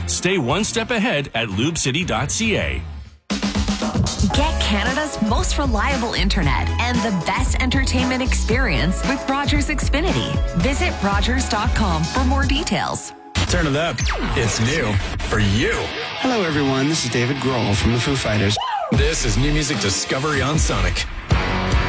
Stay one step ahead at lubecity.ca. Get Canada's most reliable internet and the best entertainment experience with Rogers Xfinity. Visit Rogers.com for more details. Turn it up. It's new for you. Hello, everyone. This is David Grohl from the Foo Fighters. This is new music discovery on Sonic.